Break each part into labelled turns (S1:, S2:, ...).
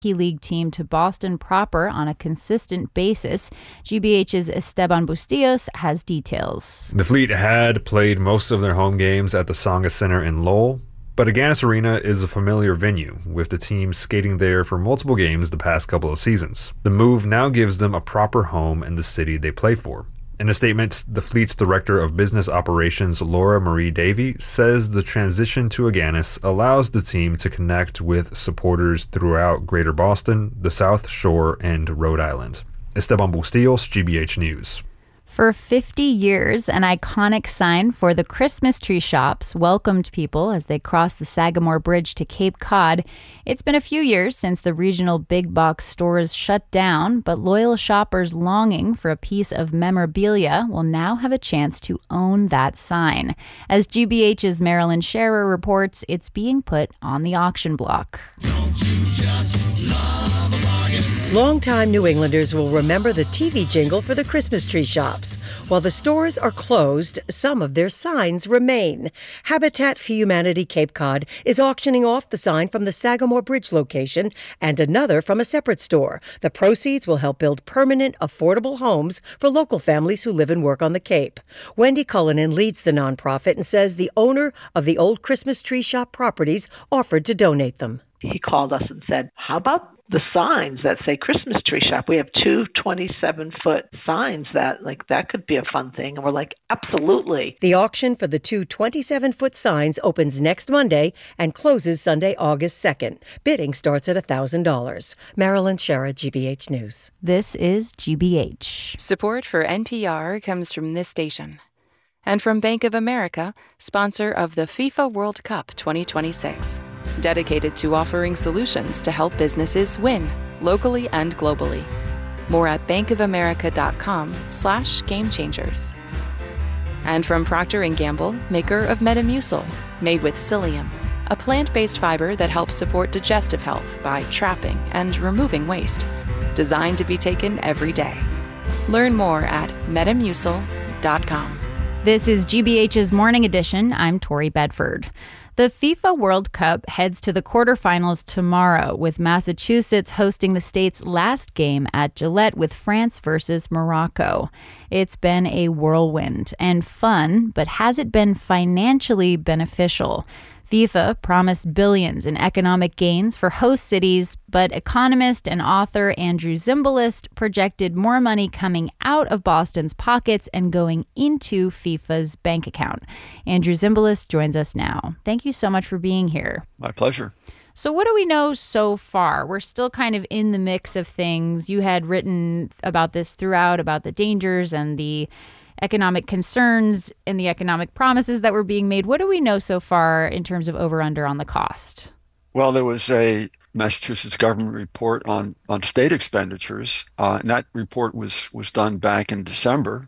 S1: League team to Boston proper on a consistent basis. GBH's Esteban Bustillos has details.
S2: The Fleet had played most of their home games at the Tsongas Center in Lowell, but Agganis Arena is a familiar venue, with the team skating there for multiple games the past couple of seasons. The move now gives them a proper home in the city they play for. In a statement, the Fleet's Director of Business Operations, Laura Marie Davey, says the transition to Agganis allows the team to connect with supporters throughout Greater Boston, the South Shore, and Rhode Island. Esteban Bustillos, GBH News.
S1: For 50 years, an iconic sign for the Christmas tree shops welcomed people as they crossed the Sagamore Bridge to Cape Cod. It's been a few years since the regional big box stores shut down, but loyal shoppers longing for a piece of memorabilia will now have a chance to own that sign. As GBH's Marilyn Scherer reports, it's being put on the auction block.
S3: Don't you just love a bargain?
S4: Longtime New Englanders will remember the TV jingle for the Christmas tree shops. While the stores are closed, some of their signs remain. Habitat for Humanity Cape Cod is auctioning off the sign from the Sagamore Bridge location and another from a separate store. The proceeds will help build permanent, affordable homes for local families who live and work on the Cape. Wendy Cullinan leads the nonprofit and says the owner of the old Christmas tree shop properties offered to donate them.
S5: He called us and said, how about the signs that say Christmas tree shop? We have two 27-foot signs that could be a fun thing. And we're like, absolutely.
S4: The auction for the two 27-foot signs opens next Monday and closes Sunday, August 2nd. Bidding starts at $1,000. Marilyn Scherer, GBH News.
S1: This is GBH.
S6: Support for NPR comes from this station. And from Bank of America, sponsor of the FIFA World Cup 2026. Dedicated to offering solutions to help businesses win, locally and globally. More at bankofamerica.com/gamechangers. And from Procter & Gamble, maker of Metamucil, made with psyllium, a plant-based fiber that helps support digestive health by trapping and removing waste. Designed to be taken every day. Learn more at metamucil.com.
S1: This is GBH's Morning Edition. I'm Tori Bedford. The FIFA World Cup heads to the quarterfinals tomorrow, with Massachusetts hosting the state's last game at Gillette with France versus Morocco. It's been a whirlwind and fun, but has it been financially beneficial? FIFA promised billions in economic gains for host cities, but economist and author Andrew Zimbalist projected more money coming out of Boston's pockets and going into FIFA's bank account. Andrew Zimbalist joins us now. Thank you so much for being here.
S7: My pleasure.
S1: So what do we know so far? We're still kind of in the mix of things. You had written about this throughout, about the dangers and the economic concerns and the economic promises that were being made. What do we know so far in terms of over-under on the cost?
S7: Well, there was a Massachusetts government report on state expenditures, and that report was done back in December.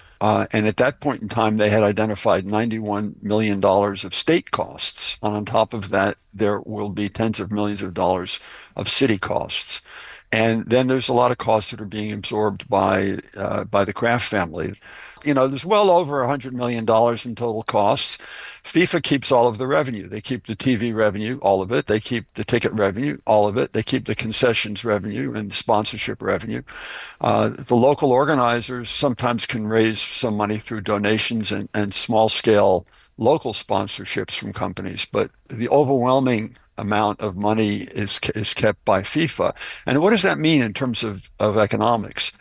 S7: And at that point in time, they had identified $91 million of state costs. And on top of that, there will be tens of millions of dollars of city costs. And then there's a lot of costs that are being absorbed by the Kraft family. You know, there's well over $100 million in total costs. FIFA keeps all of the revenue. They keep the TV revenue, all of it. They keep the ticket revenue, all of it. They keep the concessions revenue and sponsorship revenue. The local organizers sometimes can raise some money through donations and small-scale local sponsorships from companies, but the overwhelming amount of money is kept by FIFA. And what does that mean in terms of economics?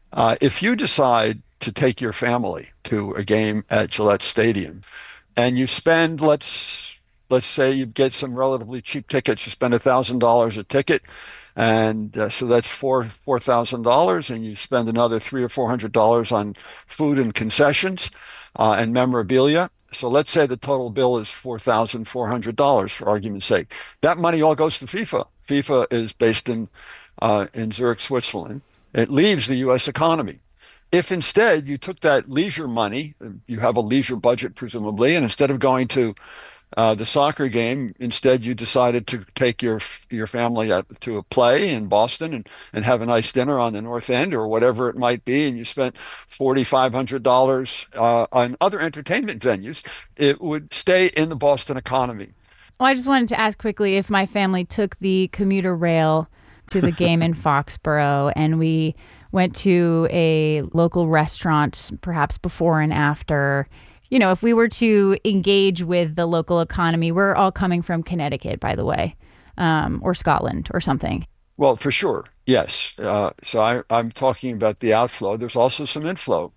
S7: If you decide to take your family to a game at Gillette Stadium and you spend, let's say you get some relatively cheap tickets, you spend $1,000 a ticket, and so that's $4,000, and you spend another $300 or $400 on food and concessions and memorabilia. So let's say the total bill is $4,400 for argument's sake. That money all goes to FIFA. FIFA is based in Zurich, Switzerland. It leaves the U.S. economy. If instead you took that leisure money, you have a leisure budget presumably, and instead of going to the soccer game, instead you decided to take your family to a play in Boston and have a nice dinner on the North End or whatever it might be, and you spent $4,500 on other entertainment venues, it would stay in the Boston economy.
S1: Well, I just wanted to ask quickly if my family took the commuter rail to the game in Foxborough, and we went to a local restaurant, perhaps before and after. You know, if we were to engage with the local economy, we're all coming from Connecticut, by the way, or Scotland or something.
S7: Well, for sure, yes. So I'm talking about the outflow. There's also some inflow.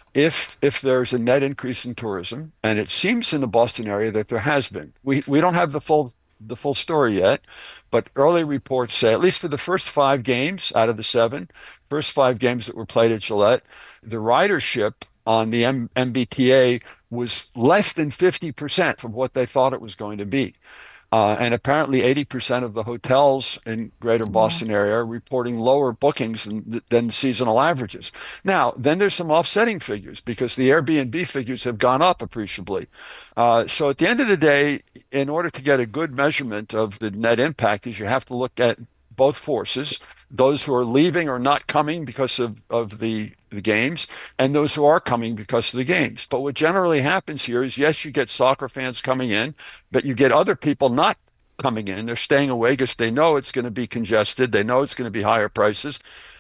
S7: If there's a net increase in tourism, and it seems in the Boston area that there has been, we don't have the full story yet, but early reports say, at least for the first 5 games out of the 7, first 5 games that were played at Gillette, the ridership on the MBTA was less than 50% of what they thought it was going to be. And apparently 80% of the hotels in greater Boston area are reporting lower bookings than seasonal averages. Now, then there's some offsetting figures because the Airbnb figures have gone up appreciably. So at the end of the day, in order to get a good measurement of the net impact, is you have to look at both forces, those who are leaving or not coming because of the games, and those who are coming because of the games. But what generally happens here is, yes, you get soccer fans coming in, but you get other people not coming in. They're staying away because they know it's going to be congested. They know it's going to be higher prices.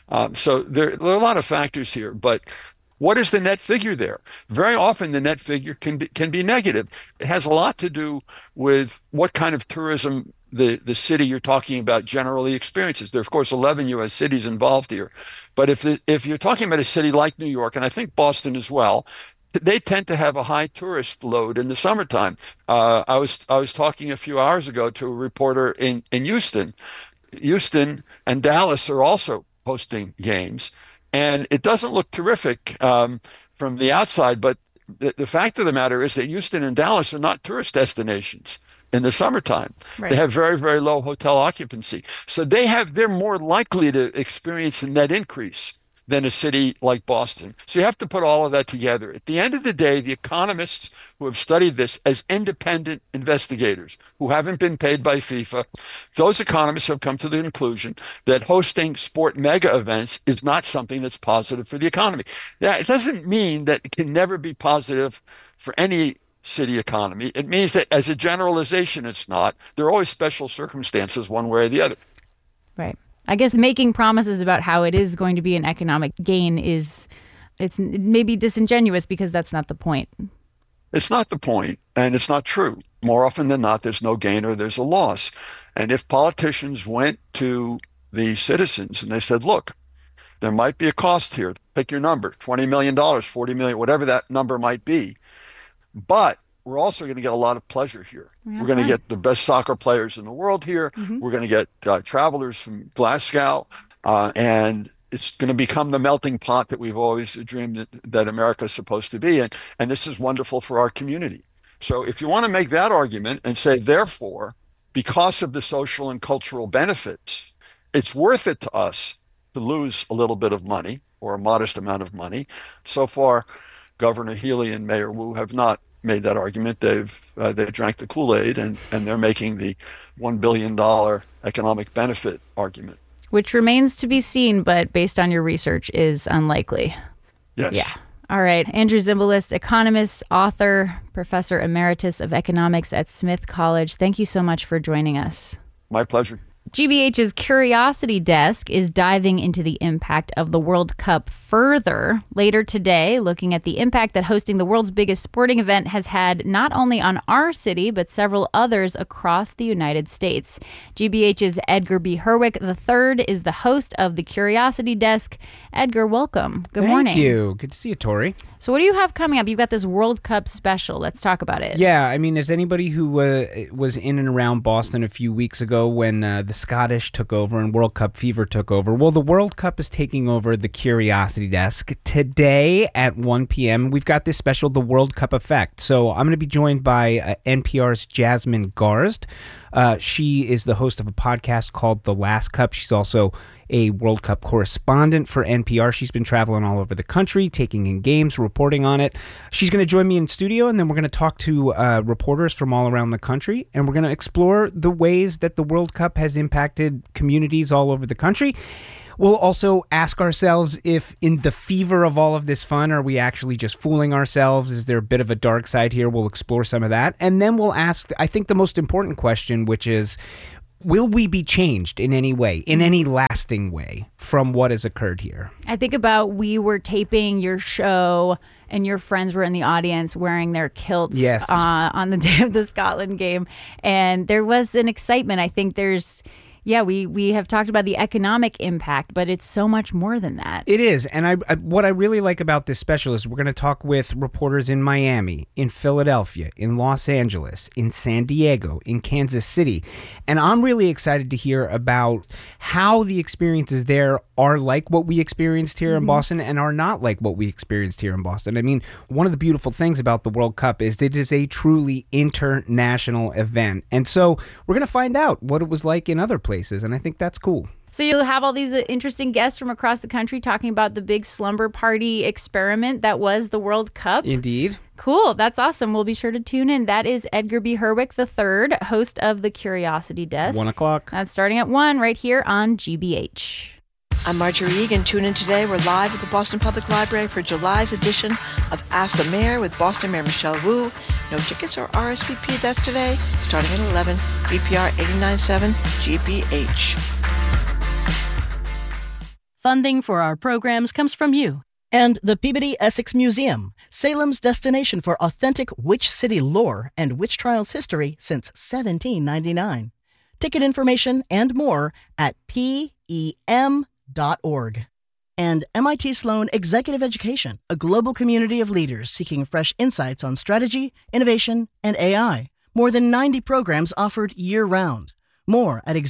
S7: So there are a lot of factors here. But what is the net figure there? Very often the net figure can be negative. It has a lot to do with what kind of tourism the city you're talking about generally experiences. There are, of course, 11 U.S. cities involved here. But if you're talking about a city like New York, and I think Boston as well, they tend to have a high tourist load in the summertime. I was talking a few hours ago to a reporter in Houston. Houston and Dallas are also hosting games. And it doesn't look terrific from the outside, but the fact of the matter is that Houston and Dallas are not tourist destinations in the summertime. Right. They have very, very low hotel occupancy. So they're more likely to experience a net increase than a city like Boston. So you have to put all of that together. At the end of the day, the economists who have studied this as independent investigators who haven't been paid by FIFA, those economists have come to the conclusion that hosting sport mega events is not something that's positive for the economy. Now, it doesn't mean that it can never be positive for any city economy. It means that as a generalization, it's not. There are always special circumstances one way or the other.
S1: Right. I guess making promises about how it is going to be an economic gain it's maybe disingenuous because that's not the point.
S7: It's not the point, and it's not true. More often than not, there's no gain or there's a loss. And if politicians went to the citizens and they said, look, there might be a cost here. Pick your number, $20 million, $40 million, whatever that number might be. But we're also going to get a lot of pleasure here. We're going to get the best soccer players in the world here. Mm-hmm. We're going to get travelers from Glasgow, and it's going to become the melting pot that we've always dreamed that America is supposed to be. And this is wonderful for our community. So if you want to make that argument and say, therefore, because of the social and cultural benefits, it's worth it to us to lose a little bit of money or a modest amount of money. So far, Governor Healy and Mayor Wu have not made that argument. They drank the Kool-Aid and they're making the $1 billion economic benefit argument.
S1: Which remains to be seen, but based on your research is unlikely.
S7: Yes.
S1: Yeah. All right. Andrew Zimbalist, economist, author, professor emeritus of economics at Smith College. Thank you so much for joining us.
S7: My pleasure.
S1: GBH's Curiosity Desk is diving into the impact of the World Cup further later today, looking at the impact that hosting the world's biggest sporting event has had not only on our city, but several others across the United States. GBH's Edgar B. Herwick III is the host of the Curiosity Desk. Edgar, welcome. Good morning.
S8: Thank you. Good to see you, Tori.
S1: So what do you have coming up? You've got this World Cup special. Let's talk about it.
S8: Yeah, I mean, as anybody who was in and around Boston a few weeks ago when the Scottish took over and World Cup fever took over, well, the World Cup is taking over the Curiosity Desk today at 1 p.m. We've got this special, The World Cup Effect. So I'm going to be joined by NPR's Jasmine Garsd. She is the host of a podcast called The Last Cup. She's also a World Cup correspondent for NPR. She's been traveling all over the country, taking in games, reporting on it. She's going to join me in studio, and then we're going to talk to reporters from all around the country, and we're going to explore the ways that the World Cup has impacted communities all over the country. We'll also ask ourselves if in the fever of all of this fun, are we actually just fooling ourselves? Is there a bit of a dark side here? We'll explore some of that. And then we'll ask, I think, the most important question, which is, Will we be changed in any way, in any lasting way, from what has occurred here?
S1: I think about we were taping your show and your friends were in the audience wearing their kilts on the day of the Scotland game. And there was an excitement. I think we have talked about the economic impact, but it's so much more than that.
S8: It is. And what I really like about this special is we're going to talk with reporters in Miami, in Philadelphia, in Los Angeles, in San Diego, in Kansas City. And I'm really excited to hear about how the experiences there are like what we experienced here in Boston and are not like what we experienced here in Boston. I mean, one of the beautiful things about the World Cup is it is a truly international event. And so we're going to find out what it was like in other places, and I think that's cool.
S1: So you'll have all these interesting guests from across the country talking about the big slumber party experiment that was the World Cup.
S8: Indeed.
S1: Cool. That's awesome. We'll be sure to tune in. That is Edgar B. Herwick III, host of The Curiosity Desk.
S8: 1 o'clock.
S1: That's starting at 1 right here on GBH.
S9: I'm Marjorie Egan. Tune in today. We're live at the Boston Public Library for July's edition of Ask the Mayor with Boston Mayor Michelle Wu. No tickets or RSVP. That's today, starting at 11. BPR 89.7 GBH.
S10: Funding for our programs comes from you.
S11: And the Peabody Essex Museum, Salem's destination for authentic witch city lore and witch trials history since 1799. Ticket information and more at PEM.org. And MIT Sloan Executive Education, a global community of leaders seeking fresh insights on strategy, innovation, and AI. More than 90 programs offered year-round. More at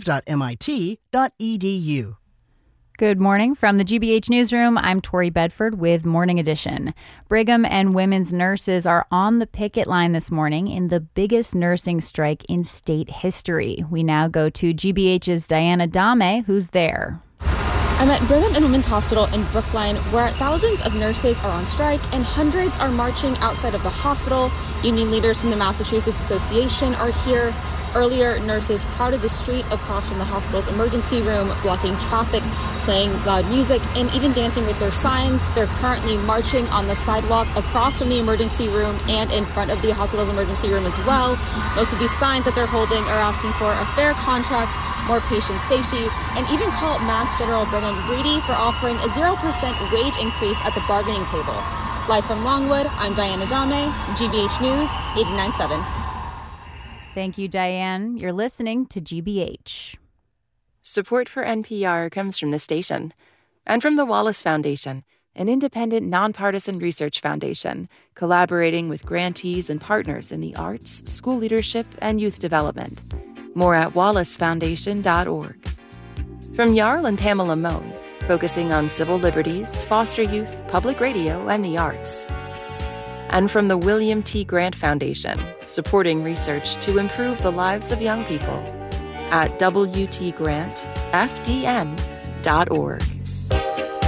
S11: executive.mit.edu.
S1: Good morning from the GBH Newsroom. I'm Tori Bedford with Morning Edition. Brigham and women's nurses are on the picket line this morning in the biggest nursing strike in state history. We now go to GBH's Diana Dame, who's there.
S12: I'm at Brigham and Women's Hospital in Brookline, where thousands of nurses are on strike and hundreds are marching outside of the hospital. Union leaders from the Massachusetts Association are here. Earlier, nurses crowded the street across from the hospital's emergency room, blocking traffic, playing loud music, and even dancing with their signs. They're currently marching on the sidewalk across from the emergency room and in front of the hospital's emergency room as well. Most of these signs that they're holding are asking for a fair contract, more patient safety, and even call Mass General Brigham greedy for offering a 0% wage increase at the bargaining table. Live from Longwood, I'm Diana Dame, GBH News, 89.7.
S1: Thank you, Diane. You're listening to GBH.
S6: Support for NPR comes from the station and from the Wallace Foundation, an independent, nonpartisan research foundation collaborating with grantees and partners in the arts, school leadership, and youth development. More at wallacefoundation.org. From Jarl and Pamela Mohn, focusing on civil liberties, foster youth, public radio, and the arts. And from the William T. Grant Foundation, supporting research to improve the lives of young people at WTGrantFDN.org.